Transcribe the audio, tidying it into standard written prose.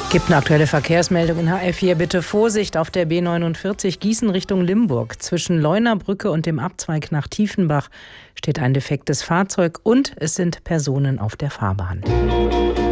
Gibt eine aktuelle Verkehrsmeldung in HR4. Bitte Vorsicht auf der B49 Gießen Richtung Limburg. Zwischen Leunabrücke und dem Abzweig nach Tiefenbach steht ein defektes Fahrzeug und es sind Personen auf der Fahrbahn.